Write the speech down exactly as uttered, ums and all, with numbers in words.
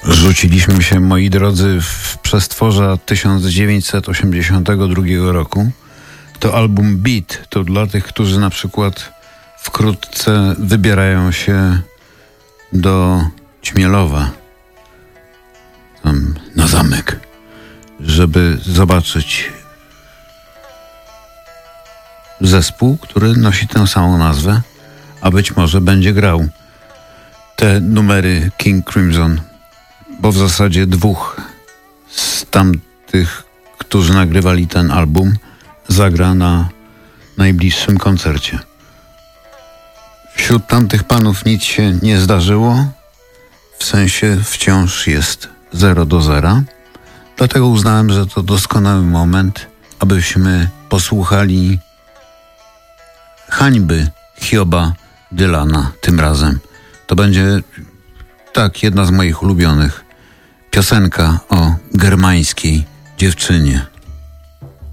Rzuciliśmy się, moi drodzy, w przestworza tysiąc dziewięćset osiemdziesiątego drugiego roku. To album Beat to dla tych, którzy na przykład wkrótce wybierają się do Ćmielowa, tam na zamek, żeby zobaczyć zespół, który nosi tę samą nazwę, a być może będzie grał te numery King Crimson, bo w zasadzie dwóch z tamtych, którzy nagrywali ten album, zagra na najbliższym koncercie. Wśród tamtych panów nic się nie zdarzyło, w sensie wciąż jest zero do zera. Dlatego uznałem, że to doskonały moment, abyśmy posłuchali hańby Hioba Dylana tym razem. To będzie tak jedna z moich ulubionych. Piosenka o germańskiej dziewczynie.